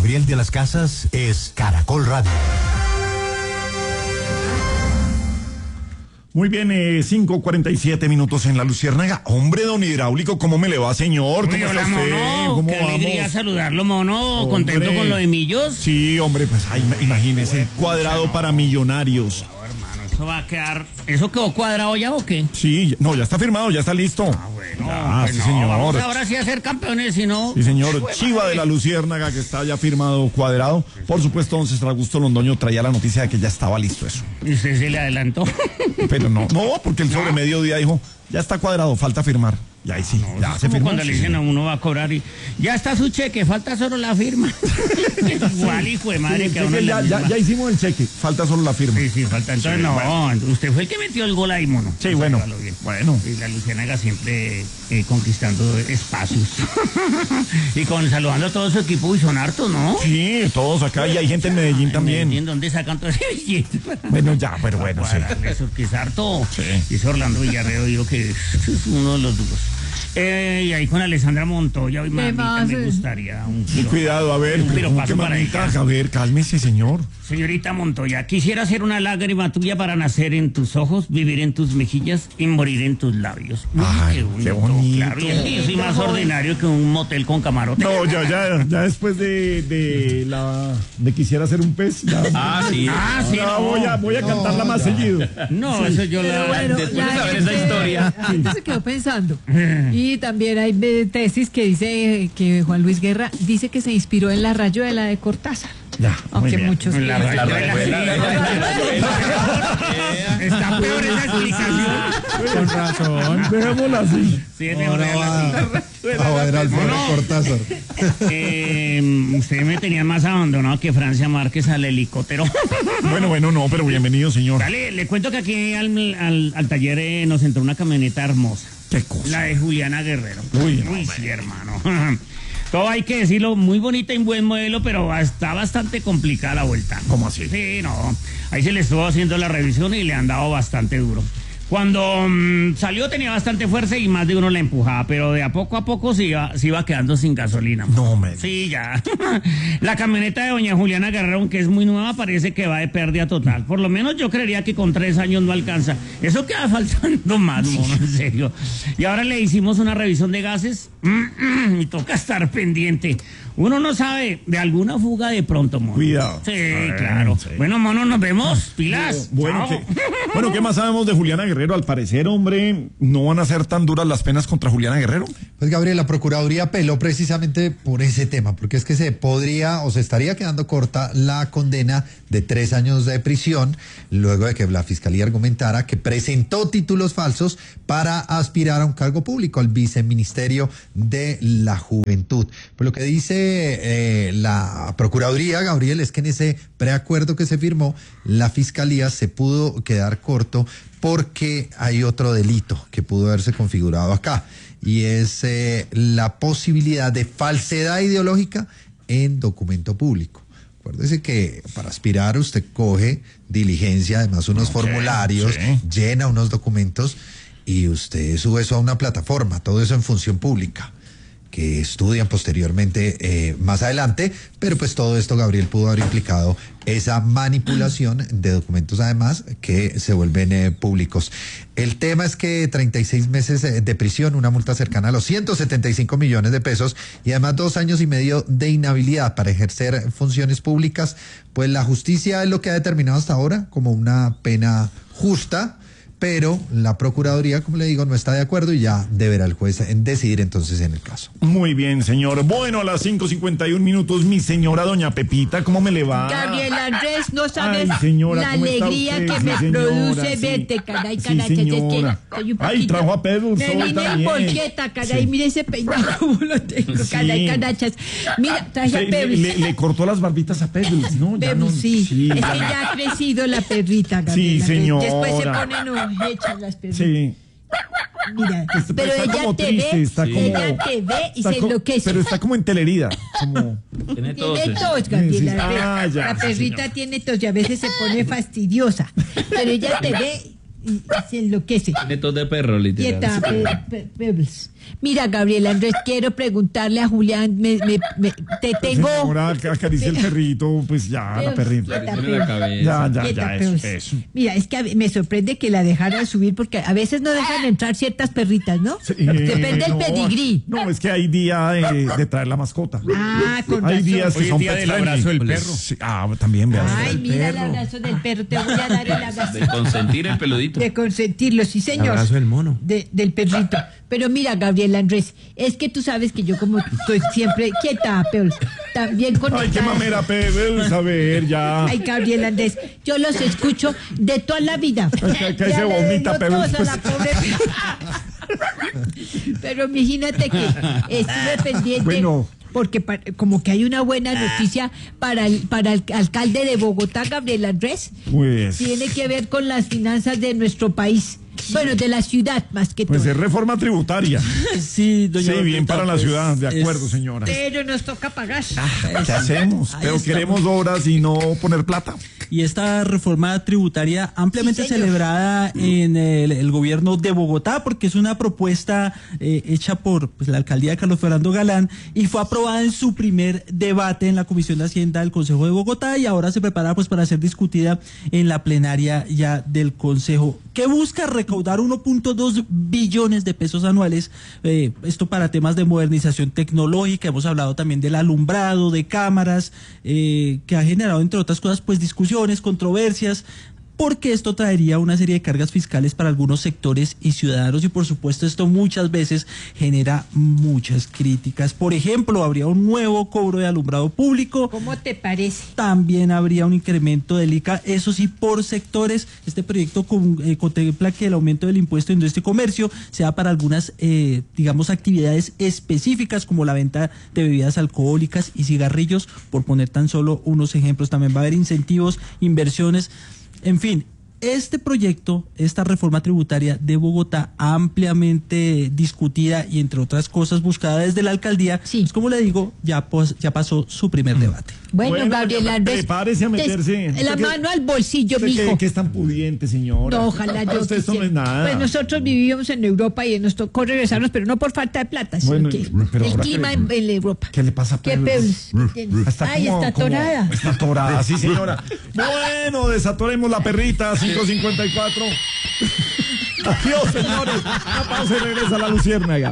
Gabriel de las Casas es Caracol Radio. Muy bien, 5:47 minutos en La Luciérnaga. Hombre, don Hidráulico, ¿cómo me le va, señor? ¿Cómo Hola, está usted? mono. ¿Cómo Qué alegría vamos? saludarlo, mono. Hombre. ¿Contento con lo de Millos? Sí, hombre, pues imagínese, cuadrado para millonarios. No, hermano, eso va a quedar... ¿Eso quedó cuadrado ya o qué? Sí, no, ya está firmado, ya está listo. Bueno, Ah, pues sí, no, señor. vamos ahora sí a ser campeones, si no... Sí, señor. Pues, Chiva madre. de La Luciérnaga, que está ya firmado, cuadrado. Por supuesto, don César Augusto Londoño traía la noticia de que ya estaba listo eso. ¿Y usted se le adelantó? Pero no, porque el sobre mediodía dijo, ya está cuadrado, falta firmar. Y ahí sí, No, ya es se como firmó. cuando le Sí, dicen a señor. uno va a cobrar y ya está su cheque, falta solo la firma. Igual, hijo de madre, Sí, que a uno le ya hicimos el cheque, falta solo la firma. Sí, sí, falta. Entonces, Sí, no, bueno. usted fue el que metió el gol ahí, mono. Sí, bueno. Hágalo bien. Bueno. Y la Luciérnaga siempre conquistando espacios. Y saludando a todo su equipo, y son hartos, ¿no? Sí, todos acá, y hay gente en Medellín también. ¿En dónde sacan todo ese billete? Bueno, ya, pero bueno, sí. Eso que es harto. Sí. Dice Orlando Villarreal, digo que es uno de los duros. Y ahí con Alessandra Montoya, hoy mamita, me gustaría un Y cuidado, a ver, un piropazo ¿qué para mamita? ella. A ver, cálmese, señor. Señorita Montoya, quisiera ser una lágrima tuya para nacer en tus ojos, vivir en tus mejillas y morir en tus labios. Ay, qué bonito. Claro, y yo soy más ordinario que un motel con camarote. No, ya después de quisiera ser un pez, ya. Sí. Sí, Ya no. voy a cantarla más seguido. No, eso yo Pero bueno, después de la saber esa historia. la gente se quedó pensando. Y también hay tesis que dice que Juan Luis Guerra dice que se inspiró en la rayuela de Cortázar. Ya, muy Aunque bien. muchos La piensan- Está peor esa explicación. Con razón, dejémosla así. Sí, es mejor dejarla así. A ver, Alfredo No. Cortázar. Usted me tenía más abandonado que Francia Márquez al helicóptero. Bueno, no, pero bienvenido, señor. Dale, le cuento que aquí al taller nos entró una camioneta hermosa. Qué cosa. La de Juliana Guerrero. Uy, Sí, hermano. Todo hay que decirlo, muy bonita y un buen modelo, pero está bastante complicada la vuelta. ¿Cómo así? Sí, no. Ahí se le estuvo haciendo la revisión y le han dado bastante duro. Cuando salió tenía bastante fuerza y más de uno la empujaba, pero de a poco se iba quedando sin gasolina. No me... Sí, ya. La camioneta de doña Juliana Guerrero, aunque es muy nueva, parece que va de pérdida total. Por lo menos yo creería que con 3 años no alcanza. Eso queda faltando más, mono, en serio. Y ahora le hicimos una revisión de gases y toca estar pendiente. Uno no sabe de alguna fuga de pronto, mono. Cuidado. Sí, claro. Sí. Bueno, mono, nos vemos. Pilas. Bueno, Chao. ¿qué más sabemos de Juliana Guerrero? Al parecer, hombre, no van a ser tan duras las penas contra Juliana Guerrero. Pues Gabriel, la Procuraduría apeló precisamente por ese tema, porque es que se podría o se estaría quedando corta la condena de 3 años de prisión, luego de que la Fiscalía argumentara que presentó títulos falsos para aspirar a un cargo público, al Viceministerio de la Juventud. Pues lo que dice la Procuraduría, Gabriel, es que en ese preacuerdo que se firmó, la Fiscalía se pudo quedar corto porque hay otro delito que pudo haberse configurado acá, y es la posibilidad de falsedad ideológica en documento público. Acuérdese que para aspirar usted coge diligencia, además unos formularios, sí. llena unos documentos y usted sube eso a una plataforma, todo eso en función pública, que estudian posteriormente más adelante, pero pues todo esto, Gabriel, pudo haber implicado esa manipulación de documentos, además, que se vuelven públicos. El tema es que 36 meses de prisión, una multa cercana a los 175 millones de pesos y además 2 años y medio de inhabilidad para ejercer funciones públicas, pues la justicia es lo que ha determinado hasta ahora como una pena justa, pero la Procuraduría, como le digo, no está de acuerdo y ya deberá el juez decidir entonces en el caso. Muy bien, señor. Bueno, a las 5:51 minutos, mi señora doña Pepita, ¿cómo me le va? Gabriel Andrés, no sabes Ay, señora, la ¿cómo está alegría usted? que Sí, me señora, produce sí. verte, caray, Sí, caray, señora. Ay, trajo a Pedro me Sol vine también. bolqueta, caray, Sí. mire ese peinado como lo tengo, caray, carachas. Mira, traje a Sí, Pedro. le cortó las barbitas a Pedro, ¿no? Ya Pedro, no, sí. Es que ya. ya ha crecido la perrita, Gabriel. Sí, señora. Después se ponen hechas las perritas. Sí. Mira, pero está ella como te triste, ve, está como- ella te ve y Está se co- enloquece. Pero está como en teleherida, como... Tiene Tiene tos, Sí, Gabriela. sí. Ah, ya, La sí, perrita tiene tos y a veces se pone fastidiosa. Pero ella te ve y se enloquece. Tiene tos de perro, literal. Quieta, Pebbles. Mira, Gabriel Andrés, quiero preguntarle a Julián, te tengo... Ahora acaricia el perrito, pues ya, la perrita. Quieta, Tiene la cabeza. Ya, eso. Mira, es que me sorprende que la dejaran subir porque a veces no dejan entrar ciertas perritas, ¿no? Sí, Depende del pedigrí. No, es que hay día de traer la mascota. Ah, con Hay razón. días que Hoy es son día pet del friendly. abrazo del perro. Sí, también veas. Ay, mira el abrazo del perro, te voy a dar el abrazo. De consentir el peludito. De consentirlo, sí, señor. abrazo del mono. Del perrito. Pero mira, Gabriel Andrés, es que tú sabes que yo como estoy siempre quieta, pero también con... Ay, qué mamera, Pebbles. A ver, ya. Ay, Gabriel Andrés, yo los escucho de toda la vida. Que se Ya le vomita, digo Pebbles. todos a la pobre... Pero imagínate que estuve pendiente... Bueno. Porque como que hay una buena noticia para el alcalde de Bogotá, Gabriel Andrés. Pues. Tiene que ver con las finanzas de nuestro país. Bueno, de la ciudad más que Pues todo. es reforma tributaria. Sí, doña Sí, bien Blanquita, para la pues, ciudad, de acuerdo, es- señora. Pero nos toca pagar. ¿Qué hacemos? Ahí Pero estamos. queremos obras y no poner plata. Y esta reforma tributaria ampliamente Sí, señor. celebrada en el gobierno de Bogotá, porque es una propuesta hecha por la alcaldía de Carlos Fernando Galán y fue aprobada en su primer debate en la Comisión de Hacienda del Consejo de Bogotá y ahora se prepara pues para ser discutida en la plenaria ya del Consejo, que busca recaudar 1.2 billones de pesos anuales, esto para temas de modernización tecnológica. Hemos hablado también del alumbrado, de cámaras, que ha generado entre otras cosas pues discusiones, controversias, porque esto traería una serie de cargas fiscales para algunos sectores y ciudadanos y por supuesto esto muchas veces genera muchas críticas. Por ejemplo, habría un nuevo cobro de alumbrado público. ¿Cómo te parece? También habría un incremento del ICA, eso sí, por sectores. Este proyecto contempla que el aumento del impuesto de industria y comercio sea para algunas, digamos, actividades específicas como la venta de bebidas alcohólicas y cigarrillos, por poner tan solo unos ejemplos. También va a haber incentivos, inversiones. En fin, este proyecto, esta reforma tributaria de Bogotá, ampliamente discutida y entre otras cosas buscada desde la alcaldía, Sí. pues como le digo, ya pasó su primer debate. Bueno, Bueno, Gabriel ya, Andrés. prepárese a meterse. La ¿Usted qué- mano al bolsillo, ¿Usted mijo. qué es tan pudiente, señora? No, ojalá Para yo usted esto no es quisiera. nada. Pues nosotros vivimos en Europa y nos tocó regresarnos, pero no por falta de plata, sino Bueno, que pero el ahora clima que- en Europa. ¿Qué le pasa a ¿Qué Pebbles? Pebbles? Ay, como- está como- atorada. Está atorada, sí, señora. Bueno, desatoremos la perrita, 5:54. Adiós, señores. La pausa y regresa la luciérnaga.